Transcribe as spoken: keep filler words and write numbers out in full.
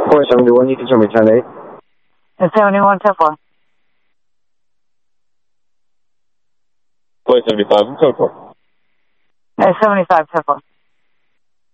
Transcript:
four seventy-one, you can show me ten eight. It's seventy-one, ten four. four seventy-five, I'm code four. It's seventy-five, ten four.